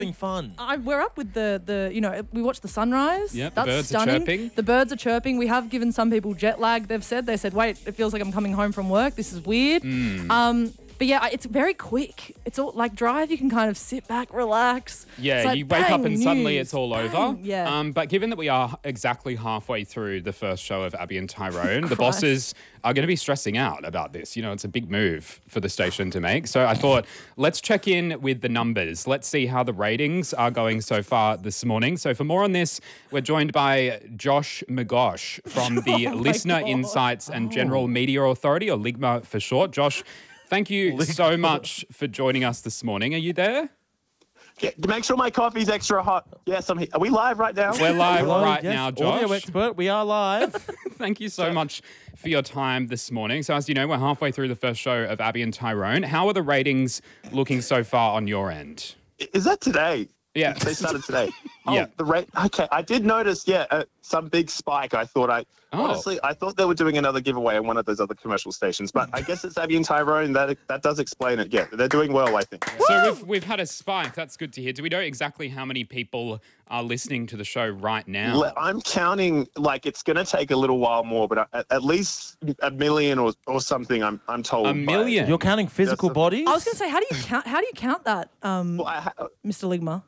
Having fun. We're up with the we watched the sunrise. Yep, That's the birds stunning. are chirping. The birds are chirping. We have given some people jet lag. They said, wait, it feels like I'm coming home from work. This is weird. But yeah, it's very quick. It's all like Drive. You can kind of sit back, relax. Yeah, It's like, you wake up bang, and suddenly news, it's all bang. over. Yeah. But given that we are exactly halfway through the first show of Abby and Tyrone, the Christ. bosses are going to be stressing out about this. You know, it's a big move for the station to make. So I thought, let's check in with the numbers. Let's see how the ratings are going so far this morning. So for more on this, we're joined by Josh McGosh from the Listener God. Insights and General Media Authority, or LIGMA for short. Josh, thank you so much for joining us this morning. Are you there? Yeah, make sure my coffee's extra hot. Yes, I'm here. Are we live right now? We're live Hello, right yes, now, Josh. Audio expert, we are live. Thank you so much for your time this morning. So as you know, we're halfway through the first show of Abby and Tyrone. How are the ratings looking so far on your end? Is that today? Yeah. They started today. Yeah. The rate. Okay, I did notice. Some big spike. I thought honestly, I thought they were doing another giveaway on one of those other commercial stations. But I guess it's Abby and Tyrone. That does explain it. Yeah, they're doing well, I think. So we've had a spike. That's good to hear. Do we know exactly how many people are listening to the show right now? I'm counting. Like it's going to take a little while more, but at least 1 million or something. I'm told. 1 million? You're counting physical That's bodies? I was going to say, how do you count that, Well, Mr. Ligma?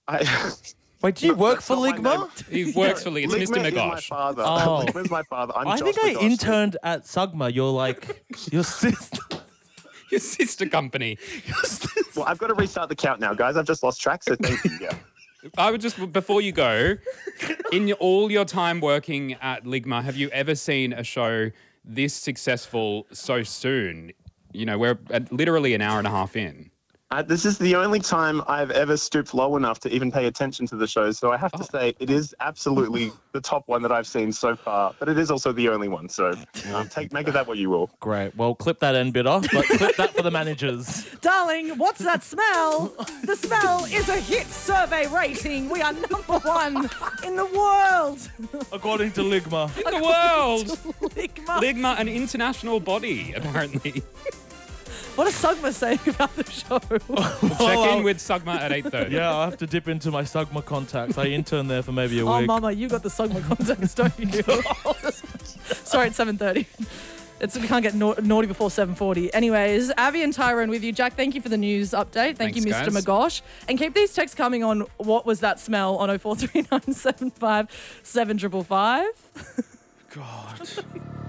Wait, do you work That's for not my name. Ligma? He works for Lee. It's Mr. Ligma is my McGosh. father. Oh. Ligma's my father. I'm I Josh think I McGosh. interned at Sugma. You're like, your sister. Your sister company. Well, I've got to restart the count now, guys. I've just lost track, so thank you. Yeah. I would just, before you go, in all your time working at Ligma, have you ever seen a show this successful so soon? You know, we're literally an hour and a half in. This is the only time I've ever stooped low enough to even pay attention to the show. So I have to say it is absolutely the top one that I've seen so far, but it is also the only one. So make of that what you will. Great. Well, clip that end bit off, but clip that for the managers. Darling, what's that smell? The smell is a hit survey rating. We are #1 in the world. According to Ligma. In the world! Ligma. Ligma, an international body, apparently. What does Sugma say about the show? Check in with Sugma at 8:30. Yeah, I have to dip into my Sugma contacts. I interned there for maybe a Oh, week. Mama, you got the Sugma contacts, don't you? Sorry, it's 7:30. We can't get naughty before 7:40. Anyways, Abby and Tyrone with you. Jack, thank you for the news update. Thank you, Thanks, Mr. guys. McGosh. And keep these texts coming on what was that smell on 043975 7555. God.